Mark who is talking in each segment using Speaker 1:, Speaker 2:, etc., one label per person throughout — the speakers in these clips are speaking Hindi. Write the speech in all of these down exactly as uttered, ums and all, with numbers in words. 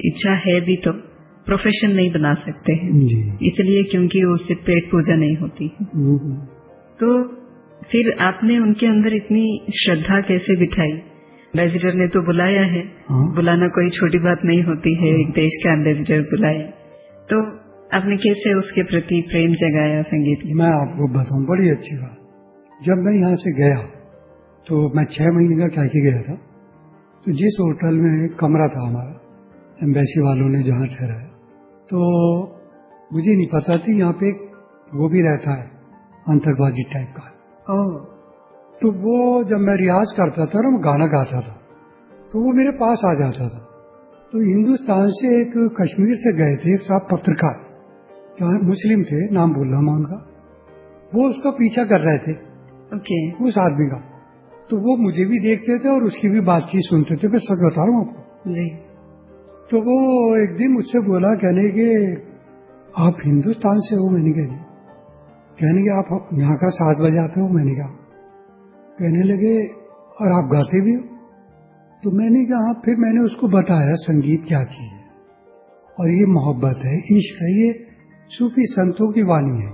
Speaker 1: इच्छा है भी तो प्रोफेशन नहीं बना सकते हैं, इसलिए क्योंकि उससे पेट पूजा नहीं होती है। तो फिर आपने उनके अंदर इतनी श्रद्धा कैसे बिठाई? एम्बेसडर ने तो बुलाया है, हाँ? बुलाना कोई छोटी बात नहीं होती है, एक देश का एम्बेसडर बुलाए, तो आपने कैसे उसके प्रति प्रेम जगाया संगीत?
Speaker 2: मैं आपको बताऊं, बड़ी अच्छी बात। जब मैं यहाँ से गया तो मैं छह महीने का क्या ही गया था, तो जिस होटल में कमरा था हमारा एम्बेसी वालों ने जहाँ ठहराया, तो मुझे नहीं पता थी यहाँ पे वो भी रहता है आतंकवादी टाइप का।
Speaker 1: ओह।
Speaker 2: तो वो जब मैं रियाज करता था और मैं गाना गाता था तो वो मेरे पास आ जाता था। तो हिंदुस्तान से एक कश्मीर से गए थे एक साहब पत्रकार, क्या मुस्लिम थे, नाम बोल रहा हूँ उनका, वो उसका पीछा कर रहे थे।
Speaker 1: ओके।
Speaker 2: उस आदमी का, तो वो मुझे भी देखते थे और उसकी भी बातचीत सुनते थे। मैं सच बता रहा हूँ आपको
Speaker 1: जी।
Speaker 2: तो वो एक दिन मुझसे बोला, कहने के आप हिंदुस्तान से हो? मैंने कहा कहने के आप यहाँ का सात बजे आते हो? मैंने कहा। कहने लगे और आप गाते भी हो? तो मैंने कहा, फिर मैंने उसको बताया संगीत क्या चीज है और ये मोहब्बत है, इश्क है, ये सूफी संतों की वाणी है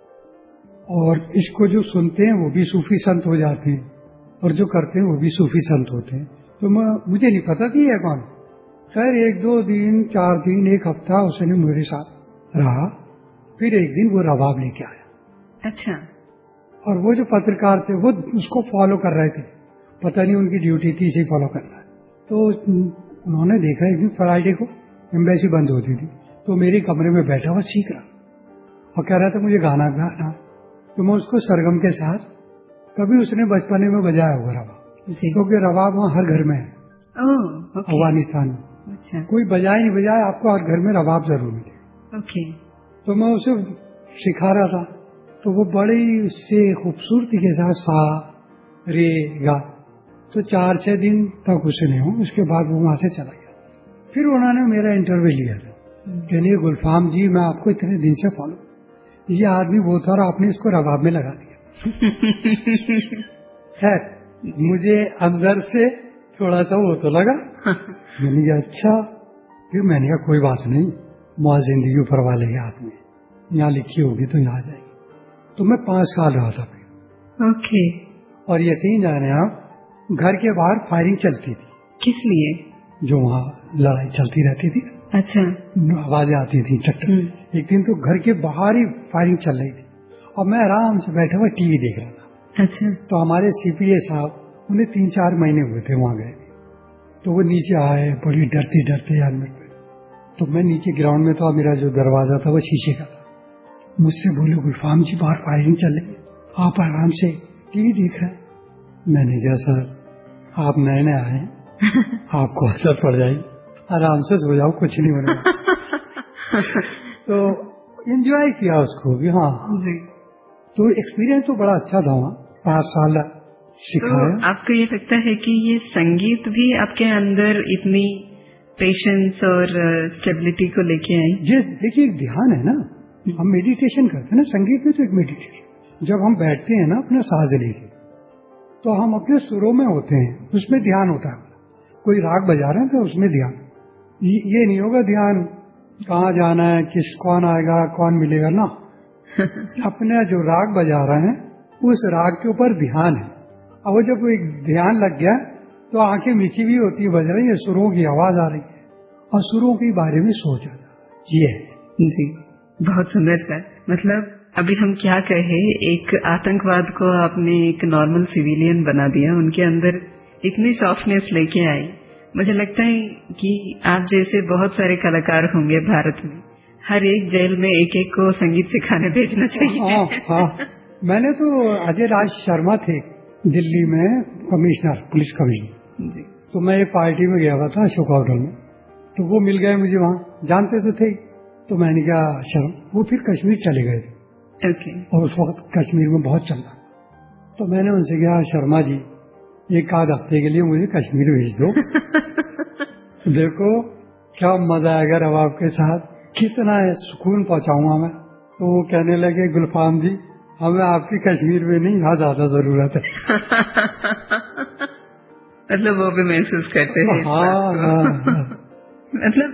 Speaker 2: और इसको जो सुनते हैं वो भी सूफी संत हो जाते हैं और जो करते हैं वो भी सूफी संत होते हैं। तो मैं मुझे नहीं पता थी ये कौन। खैर एक दो दिन, चार दिन, एक हफ्ता उसने मेरे साथ रहा। फिर एक दिन वो रबाब लेके आया।
Speaker 1: अच्छा।
Speaker 2: और वो जो पत्रकार थे वो उसको फॉलो कर रहे थे, पता नहीं उनकी ड्यूटी थी इसे फॉलो करना है। तो उन्होंने देखा एक दिन फ्राइडे को एम्बेसी बंद होती थी, तो मेरे कमरे में बैठा हुआ सीख रहा और कह रहा था मुझे गाना गाना। तो मैं उसको सरगम के साथ, कभी उसने बचपने में बजाया हुआ रबाब, क्योंकि रबाब वहाँ हर घर में है अफगानिस्तान में।
Speaker 1: अच्छा।
Speaker 2: कोई बजाए नहीं बजाए, आपको हर घर में रबाब जरूर मिलेगा।
Speaker 1: ओके।
Speaker 2: तो मैं उसे सिखा रहा था, तो वो बड़ी उससे खूबसूरती के साथ सा रे गा। तो चार छह दिन तक उसने हो, उसके बाद वो वहां से चला गया। फिर उन्होंने मेरा इंटरव्यू लिया था, कहने गुलफाम जी मैं आपको इतने दिन से फॉलो, ये आदमी वो था और आपने इसको रबाब में लगा दिया। खैर मुझे अंदर से थोड़ा सा वो तो लगा। मैंने कहा अच्छा। फिर मैंने कहा कोई बात नहीं, मुआ जिंदगी ऊपर वाले के हाथ में, यहाँ लिखी होगी तो यहाँ जाएगी। तो मैं पांच साल रहा था फिर।
Speaker 1: ओके।
Speaker 2: और यकीन जाने आप, घर के बाहर फायरिंग चलती थी।
Speaker 1: किस लिए?
Speaker 2: जो वहाँ लड़ाई चलती रहती थी।
Speaker 1: अच्छा।
Speaker 2: आवाजें आती थी चट्टर। एक दिन तो घर के बाहर ही फायरिंग चल रही थी और मैं आराम से बैठा हुआ टीवी देख रहा था।
Speaker 1: अच्छा।
Speaker 2: तो हमारे सीपीए साहब, उन्हें तीन चार महीने हुए थे वहां गए, तो वो नीचे आए बड़ी डरते डरते हेलमेट पे। तो मैं नीचे ग्राउंड में था, मेरा जो दरवाजा था वो शीशे का था। मुझसे बोले गुलफाम जी बाहर फायरिंग चल रही है, आप आराम से टीवी देख रहे हैं। मैंने कहा सर आप नए नए आए हैं, आपको आदत पड़ जाएगी, आराम से सो जाओ, कुछ नहीं होने। तो एंजॉय किया उसको भी। हाँ
Speaker 1: जी।
Speaker 2: तो एक्सपीरियंस तो बड़ा अच्छा था वहाँ, पांच साल सिखाया।
Speaker 1: तो आपको ये लगता है कि ये संगीत भी आपके अंदर इतनी पेशेंस और स्टेबिलिटी को लेके आई?
Speaker 2: जी देखिए, एक ध्यान है ना, हम मेडिटेशन करते हैं ना, संगीत में तो एक मेडिटेशन। जब हम बैठते हैं ना अपना साज लेके, तो हम अपने सुरों में होते हैं, उसमें ध्यान होता है। कोई राग बजा रहे हैं तो उसमें ध्यान, ये नहीं होगा ध्यान कहाँ जाना है, किस कौन आएगा कौन मिलेगा ना। अपने जो राग बजा रहे हैं उस राग के ऊपर ध्यान है। अब वो जब एक ध्यान लग गया तो आंखें मिची भी होती है, बज रही है, सुरों की आवाज आ रही है और सुरों के बारे में सोच रहा था। ये है
Speaker 1: जी, बहुत सुंदर सर। मतलब अभी हम क्या कहे, एक आतंकवाद को आपने एक नॉर्मल सिविलियन बना दिया, उनके अंदर इतनी सॉफ्टनेस लेके आई। मुझे लगता है कि आप जैसे बहुत सारे कलाकार होंगे भारत में, हर एक जेल में एक एक को संगीत सिखाने भेजना चाहिए।
Speaker 2: हाँ, हाँ। मैंने तो अजय राज शर्मा थे दिल्ली में कमिश्नर, पुलिस कमिश्नर जी। तो मैं एक पार्टी में गया हुआ था अशोक होटल में, तो वो मिल गए मुझे वहाँ, जानते तो थे। तो मैंने कहा शर्मा, वो फिर कश्मीर चले गए थे।
Speaker 1: ओके।
Speaker 2: और उस वक्त कश्मीर में बहुत चल रहा। तो मैंने उनसे कहा शर्मा जी एक आध हफ्ते के लिए मुझे कश्मीर भेज दो। देखो क्या मजा आएगा रबाब के साथ, कितना सुकून पहुंचाऊंगा मैं। तो वो कहने लगे गुलफाम जी हमें आपकी कश्मीर में नहीं, यहाँ ज्यादा जरूरत है।
Speaker 1: मतलब वो भी महसूस करते हैं।
Speaker 2: हाँ, हाँ, हाँ।
Speaker 1: मतलब